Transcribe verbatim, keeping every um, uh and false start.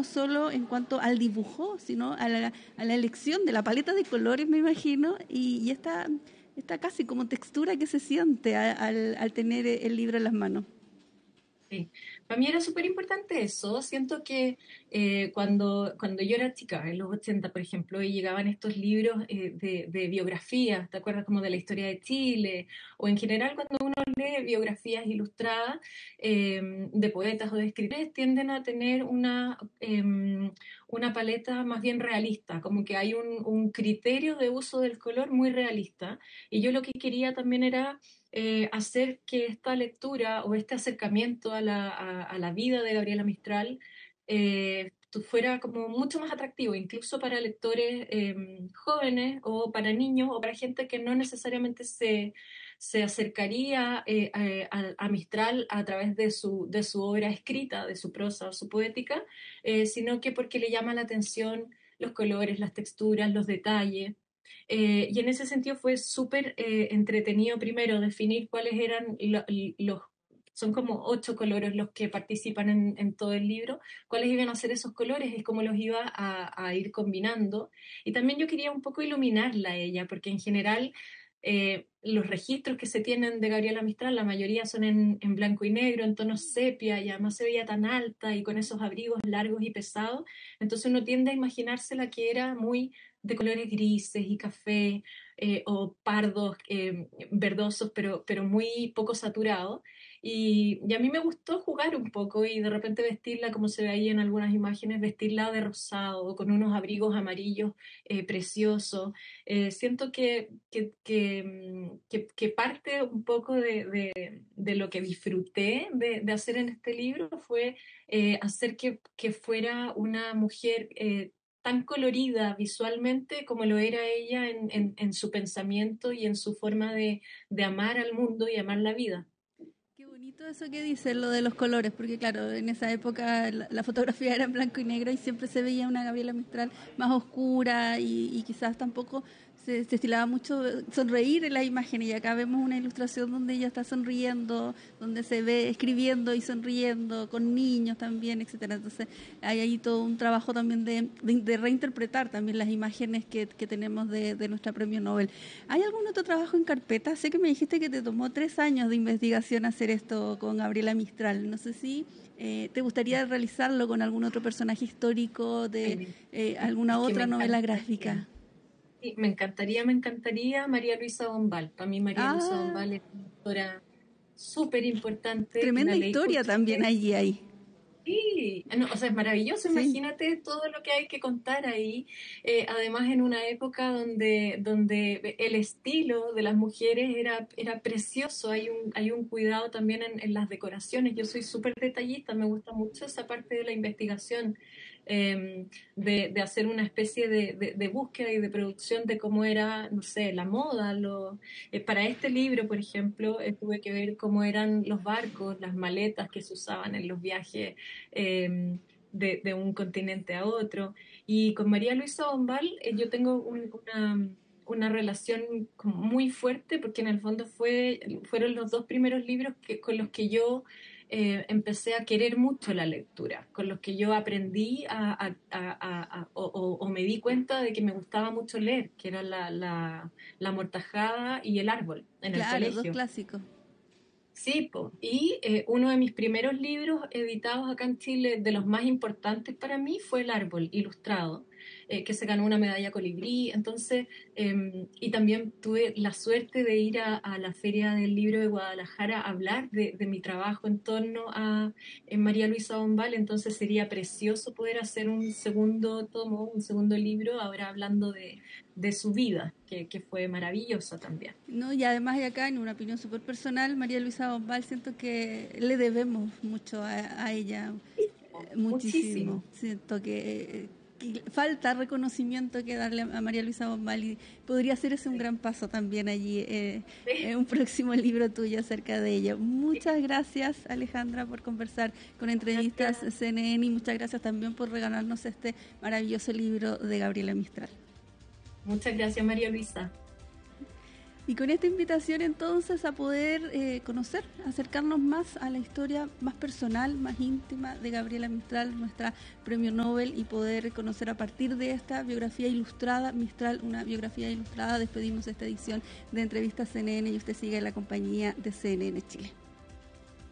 no solo en cuanto al dibujo, sino a la, a la elección de la paleta de colores, me imagino, y, y esta, esta casi como textura que se siente a, al, al tener el libro en las manos. Sí, para mí era súper importante eso. Siento que eh, cuando, cuando yo era chica, en los ochenta, por ejemplo, y llegaban estos libros eh, de, de biografías, ¿te acuerdas como de la historia de Chile? O en general cuando uno lee biografías ilustradas eh, de poetas o de escritores, tienden a tener una, eh, una paleta más bien realista, como que hay un, un criterio de uso del color muy realista. Y yo lo que quería también era eh, hacer que esta lectura o este acercamiento a la, a, a la vida de Gabriela Mistral eh, fuera como mucho más atractivo, incluso para lectores eh, jóvenes o para niños o para gente que no necesariamente se, se acercaría eh, a, a, Mistral a través de su, de su obra escrita, de su prosa o su poética, eh, sino que porque le llama la atención los colores, las texturas, los detalles. Eh, y en ese sentido fue súper eh, entretenido primero definir cuáles eran lo, los, son como ocho colores los que participan en, en, todo el libro, cuáles iban a ser esos colores y cómo los iba a, a ir combinando. Y también yo quería un poco iluminarla a ella, porque en general eh, los registros que se tienen de Gabriela Mistral, la mayoría son en, en blanco y negro, en tonos sepia, y además se veía tan alta y con esos abrigos largos y pesados, entonces uno tiende a imaginársela que era muy de colores grises y café eh, o pardos, eh, verdosos, pero, pero muy poco saturados. Y, y a mí me gustó jugar un poco y de repente vestirla, como se ve ahí en algunas imágenes, vestirla de rosado, con unos abrigos amarillos eh, preciosos. Eh, siento que, que, que, que, que parte un poco de, de, de lo que disfruté de, de, hacer en este libro fue eh, hacer que, que fuera una mujer eh, tan colorida visualmente como lo era ella en, en, en su pensamiento y en su forma de, de amar al mundo y amar la vida. Qué bonito eso que dice, lo de los colores, porque claro, en esa época la, la fotografía era en blanco y negro y siempre se veía una Gabriela Mistral más oscura y, y quizás tampoco se, se estilaba mucho sonreír en la imagen, y acá vemos una ilustración donde ella está sonriendo, donde se ve escribiendo y sonriendo, con niños también, etcétera. Entonces hay ahí todo un trabajo también de, de, de reinterpretar también las imágenes que, que tenemos de, de nuestra premio Nobel. ¿Hay algún otro trabajo en carpeta? Sé que me dijiste que te tomó tres años de investigación hacer esto con Gabriela Mistral. No sé si eh, te gustaría realizarlo con algún otro personaje histórico de eh, alguna es que otra novela gráfica. Sí, me encantaría, me encantaría María Luisa Bombal. Para mí María Ah, Luisa Bombal es una autora súper importante que tremenda la leí por historia también allí ahí. Sí, no, o sea, es maravilloso, Sí. Imagínate todo lo que hay que contar ahí, eh, además en una época donde, donde el estilo de las mujeres era, era precioso, hay un, hay un cuidado también en, en las decoraciones, yo soy súper detallista, me gusta mucho esa parte de la investigación, eh, de, de hacer una especie de, de, de búsqueda y de producción de cómo era, no sé, la moda, lo, eh, para este libro, por ejemplo, eh, tuve que ver cómo eran los barcos, las maletas que se usaban en los viajes eh, de, de, un continente a otro. Y con María Luisa Bombal eh, yo tengo un, una, una relación muy fuerte porque en el fondo fue, fueron los dos primeros libros que, con los que yo eh, empecé a querer mucho la lectura, con los que yo aprendí a, a, a, a o, o, o, me di cuenta de que me gustaba mucho leer, que era la, la, la Amortajada y El Árbol en claro, el colegio. Dos clásicos. Sí, po. y eh, uno de mis primeros libros editados acá en Chile, de los más importantes para mí, fue El Árbol, ilustrado, eh, que se ganó una medalla Colibrí. Entonces, eh, y también tuve la suerte de ir a, a la Feria del Libro de Guadalajara a hablar de, de mi trabajo en torno a eh, María Luisa Bombal. Entonces sería precioso poder hacer un segundo tomo, un segundo libro, ahora hablando de, de su vida, que, que fue maravillosa también. No, y además de acá, en una opinión súper personal, María Luisa Bombal, siento que le debemos mucho a, a ella, muchísimo. Muchísimo. Siento que, que falta reconocimiento que darle a María Luisa Bombal, y podría ser ese un gran paso también allí, eh, en un próximo libro tuyo acerca de ella. Muchas gracias, Alejandra, por conversar con Entrevistas gracias. C N N, y muchas gracias también por regalarnos este maravilloso libro de Gabriela Mistral. Muchas gracias, María Luisa. Y con esta invitación entonces a poder eh, conocer, acercarnos más a la historia más personal, más íntima de Gabriela Mistral, nuestra premio Nobel, y poder conocer a partir de esta biografía ilustrada, Mistral, una biografía ilustrada. Despedimos esta edición de Entrevistas C N N y usted sigue en la compañía de C N N Chile.